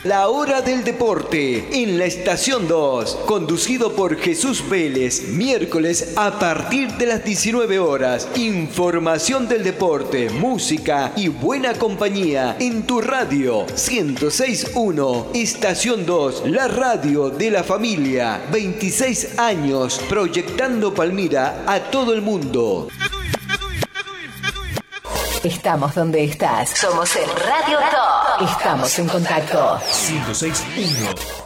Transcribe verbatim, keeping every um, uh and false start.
La Hora del Deporte en la Estación dos, conducido por Jesús Vélez, miércoles a partir de las diecinueve horas. Información del deporte, música y buena compañía en tu radio ciento seis punto uno. Estación dos, la radio de la familia. veintiséis años proyectando Palmira a todo el mundo. Estamos donde estás. Somos el Radio Top. Estamos en contacto. ciento seis punto uno.